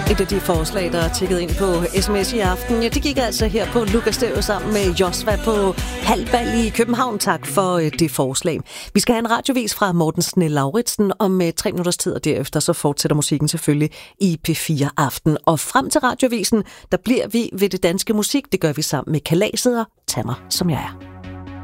Et af de forslag, der er tikket ind på sms i aften, ja, det gik altså her på Lukas Stereo sammen med Josva på Halbal i København. Tak for det forslag. Vi skal have en radiovis fra Morten Snell-Lauritsen om 3 minutters tid, og derefter så fortsætter musikken selvfølgelig i P4 Aften. Og frem til radiovisen, der bliver vi ved det danske musik. Det gør vi sammen med Kalaset og Tag mig, som jeg er.